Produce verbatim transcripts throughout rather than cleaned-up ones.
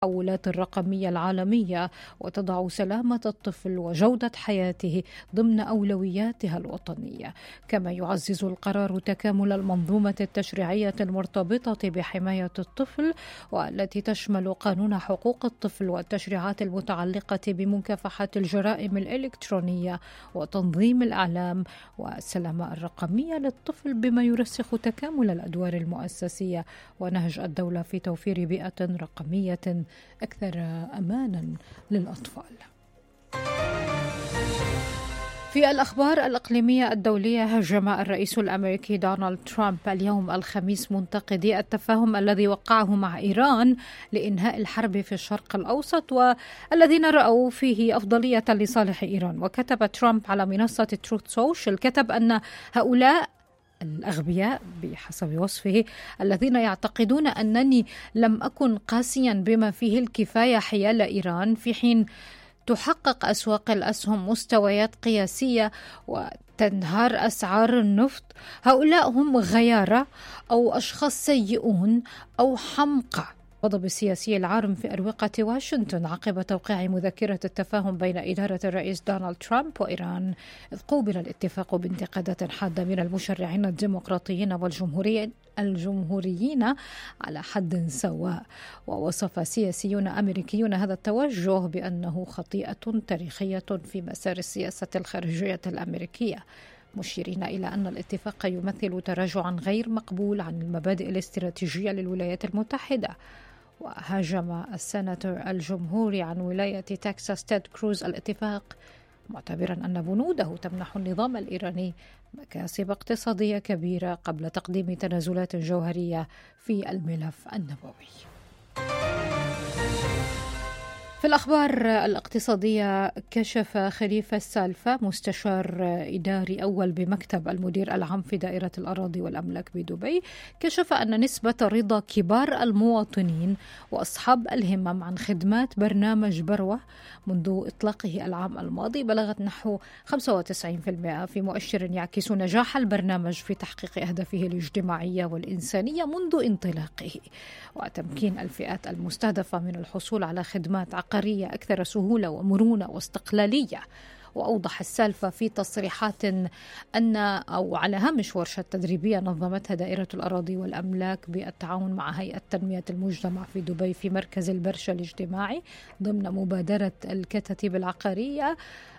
التحولات الرقمية العالمية وتضع سلامة الطفل وجودة حياته ضمن أولوياتها الوطنية. كما يعزز القرار تكامل المنظومة التشريعية المرتبطة بحماية الطفل، والتي تشمل قانون حقوق الطفل والتشريعات المتعلقة بمكافحة الجرائم الإلكترونية وتنظيم الإعلام والسلامة الرقمية للطفل، بما يرسخ تكامل الأدوار المؤسسية ونهج الدولة في توفير بيئة رقمية أكثر أمانا للأطفال. في الأخبار الإقليمية الدولية، هاجم الرئيس الأمريكي دونالد ترامب اليوم الخميس منتقدي التفاهم الذي وقعه مع إيران لإنهاء الحرب في الشرق الأوسط، والذين رأوا فيه أفضلية لصالح إيران. وكتب ترامب على منصة تروث سوشيال، كتب أن هؤلاء الأغبياء بحسب وصفه الذين يعتقدون أنني لم أكن قاسيا بما فيه الكفاية حيال إيران في حين تحقق أسواق الأسهم مستويات قياسية وتنهار أسعار النفط، هؤلاء هم غيارة أو أشخاص سيئون أو حمقى. غضب السياسي العارم في أروقة واشنطن عقب توقيع مذكرة التفاهم بين إدارة الرئيس دونالد ترامب وإيران، إذ قوبل الاتفاق بانتقادات حادة من المشرعين الديمقراطيين والجمهوريين الجمهوريين على حد سواء. ووصف سياسيون أمريكيون هذا التوجه بأنه خطيئة تاريخية في مسار السياسة الخارجية الأمريكية، مشيرين إلى أن الاتفاق يمثل تراجعا غير مقبول عن المبادئ الاستراتيجية للولايات المتحدة. وهاجم السيناتور الجمهوري عن ولاية تكساس تيد كروز الاتفاق، معتبرا أن بنوده تمنح النظام الإيراني مكاسب اقتصادية كبيرة قبل تقديم تنازلات جوهرية في الملف النووي. في الأخبار الاقتصادية، كشف خليفة السالفة مستشار إداري أول بمكتب المدير العام في دائرة الأراضي والأملاك بدبي، كشف أن نسبة رضا كبار المواطنين وأصحاب الهمم عن خدمات برنامج بروة منذ إطلاقه العام الماضي بلغت نحو خمسة وتسعين بالمئة، في مؤشر يعكس نجاح البرنامج في تحقيق أهدافه الاجتماعية والإنسانية منذ انطلاقه، وتمكين الفئات المستهدفة من الحصول على خدمات عقارية أكثر سهولة ومرونة واستقلالية. وأوضح السالفة في تصريحات أن أو على هامش ورشة تدريبية نظمتها دائرة الأراضي والأملاك بالتعاون مع هيئة تنمية المجتمع في دبي في مركز البرشا الاجتماعي ضمن مبادرة الكتاتيب العقارية،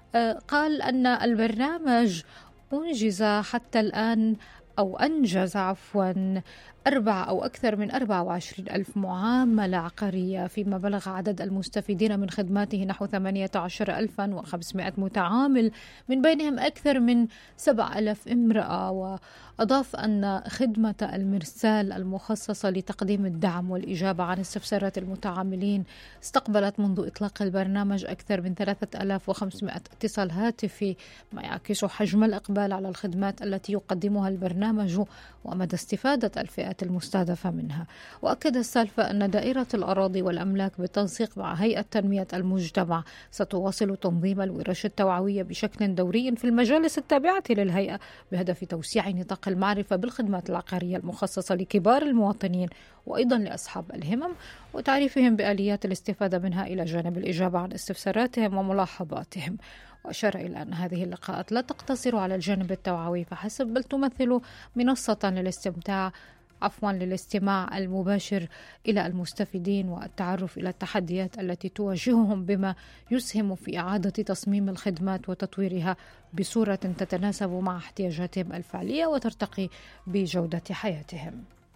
قال أن البرنامج أنجز حتى الآن أو أنجز عفوا أربعة أو أكثر من أربعة وعشرين ألف معاملة عقارية، فيما بلغ عدد المستفيدين من خدماته نحو ثمانية عشر ألفا وخمسمائة متعامل، من بينهم أكثر من سبعة آلاف امرأة. وأضاف أن خدمة المرسال المخصصة لتقديم الدعم والإجابة عن استفسارات المتعاملين استقبلت منذ إطلاق البرنامج أكثر من ثلاثة آلاف وخمسمائة اتصال هاتفي، ما يعكس حجم الإقبال على الخدمات التي يقدمها البرنامج ومدى استفادة الفئات المستهدفة منها. وأكد السالفة أن دائرة الأراضي والأملاك بالتنسيق مع هيئة تنمية المجتمع ستواصل تنظيم الورش التوعوية بشكل دوري في المجالس التابعة للهيئة بهدف توسيع نطاق المعرفة بالخدمات العقارية المخصصة لكبار المواطنين وأيضا لأصحاب الهمم، وتعريفهم بآليات الاستفادة منها إلى جانب الإجابة عن استفساراتهم وملاحظاتهم. وأشار إلى أن هذه اللقاءات لا تقتصر على الجانب التوعوي فحسب، بل تمثل منصة للاستمتاع عفوا للاستماع المباشر إلى المستفيدين والتعرف إلى التحديات التي تواجههم، بما يسهم في إعادة تصميم الخدمات وتطويرها بصورة تتناسب مع احتياجاتهم الفعلية وترتقي بجودة حياتهم.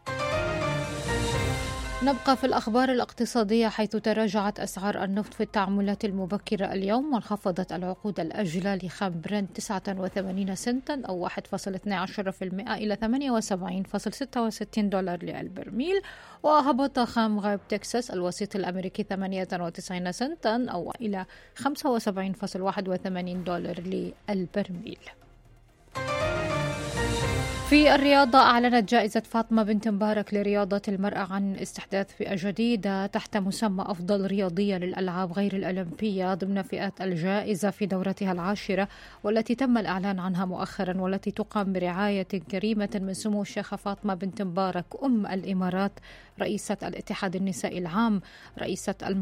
نبقى في الأخبار الاقتصادية، حيث تراجعت أسعار النفط في التعاملات المبكرة اليوم، وانخفضت العقود الآجلة لخام برنت تسعة وثمانين سنتا أو واحد فاصلة اثني عشر بالمئة إلى ثمانية وسبعين فاصلة ستة وستين دولار للبرميل. وهبط خام غرب تكساس الوسيط الأمريكي ثمانية وتسعين سنتا أو إلى خمسة وسبعين فاصلة واحد وثمانين دولار للبرميل. في الرياضة، أعلنت جائزة فاطمة بنت مبارك لرياضة المرأة عن استحداث فئة جديدة تحت مسمى أفضل رياضية للألعاب غير الأولمبية ضمن فئات الجائزة في دورتها العاشرة، والتي تم الإعلان عنها مؤخرا، والتي تقام برعاية كريمة من سمو الشيخة فاطمة بنت مبارك أم الإمارات رئيسة الاتحاد النسائي العام، رئيسة